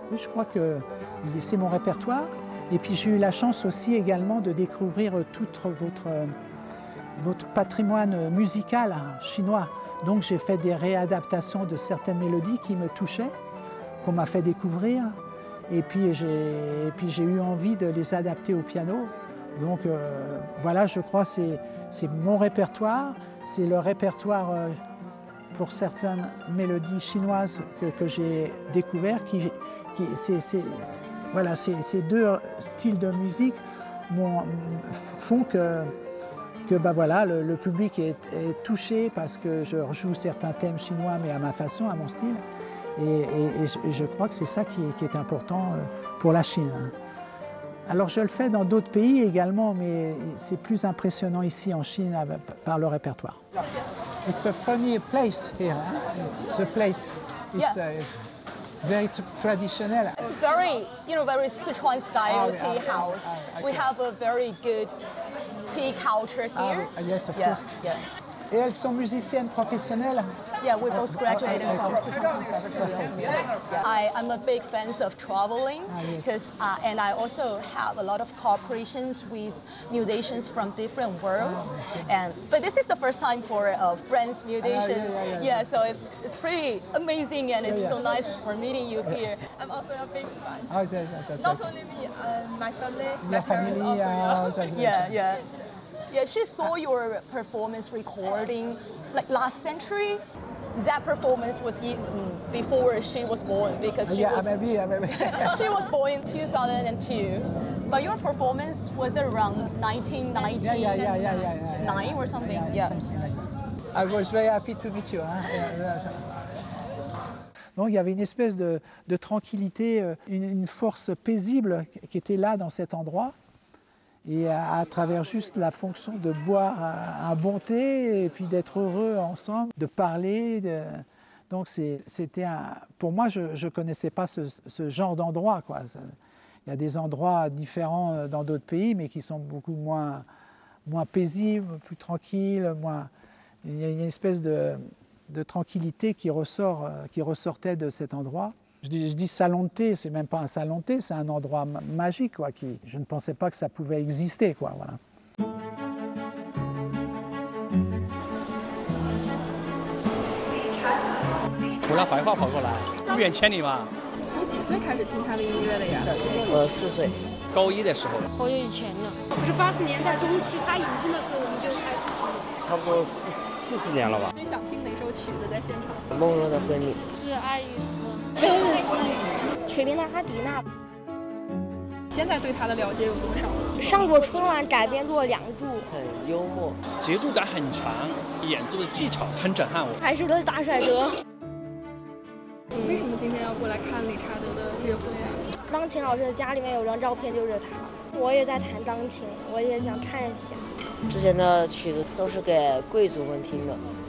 Oui, je crois que c'est mon répertoire. Et puis j'ai eu la chance aussi également de découvrir tout votre patrimoine musical chinois. Donc j'ai fait des réadaptations de certaines mélodies qui me touchaient, qu'on m'a fait découvrir. Et puis j'ai eu envie de les adapter au piano. Donc voilà, je crois que c'est mon répertoire, c'est le répertoire pour certaines mélodies chinoises que j'ai découvert. Voilà, ces deux styles de musique font que bah voilà, le public est touché parce que je rejoue certains thèmes chinois, mais à ma façon, à mon style. Et je crois que c'est ça qui est important pour la Chine. Alors je le fais dans d'autres pays également, mais c'est plus impressionnant ici en Chine par le répertoire. It's a funny place here. The place, it's very traditional. It's very, very Sichuan style tea house. We have a very good tea culture here. Yes, of course. Yeah. Et elles sont musiciennes professionnelles? Yeah, we both graduated from Sichuan Conservatory. Yeah. I'm a big fan of traveling, because and I also have a lot of cooperations with musicians from different worlds. But this is the first time for a French musician. Yeah, so it's pretty amazing, and it's so nice for meeting you here. I'm also a big fan. That's Not only me, my family, my parents also. Yeah. Yeah, she saw your performance recording like last century. That performance was even before she was born, because she was born in 2002. But your performance was around 1999 or something. Yeah. Something like that. I was very happy to meet you. Donc il y avait une espèce de tranquillité, une force paisible qui était là dans cet endroit. Et à travers juste la fonction de boire un bon thé et puis d'être heureux ensemble, de parler. Donc c'était pour moi, je ne connaissais pas ce genre d'endroit, quoi. Il y a des endroits différents dans d'autres pays, mais qui sont beaucoup moins paisibles, plus tranquilles. Il y a une espèce de tranquillité qui ressortait de cet endroit. Je dis salon de thé, c'est même pas un salon de thé, c'est un endroit magique, quoi, je ne pensais pas que ça pouvait exister, quoi, voilà. 从那怀化跑过来，不远千里嘛。 从几岁开始听他的音乐的呀？ 我4岁， 高一的时候。 好久以前了， 不是80年代中期他引进的时候，我们就开始听。 差不多40年了吧。 最想听哪首曲子在现场？ 梦若的婚礼。 是爱丽丝。 真是水边的阿迪娜。 现在对他的了解有多少？ 上过春晚改编过2部。 很幽默， 节奏感很强，演奏的技巧很震撼我。 还是个大帅哥。 为什么今天要过来看理查德的乐会啊？ 钢琴老师的家里面有张照片，就是他。我也在弹钢琴，我也想看一下。 之前的曲子都是给贵族们听的。